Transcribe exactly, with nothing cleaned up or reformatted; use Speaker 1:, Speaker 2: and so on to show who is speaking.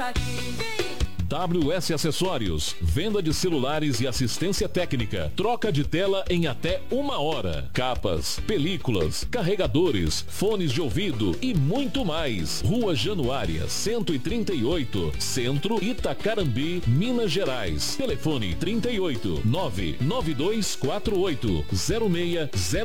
Speaker 1: aqui.
Speaker 2: W S Acessórios, venda de celulares e assistência técnica, troca de tela em até uma hora, capas, películas, carregadores, fones de ouvido e muito mais. Rua Januária, cento e trinta e oito, Centro, Itacarambi, Minas Gerais. Telefone trinta e oito, nove nove dois quatro oito, zero seis zero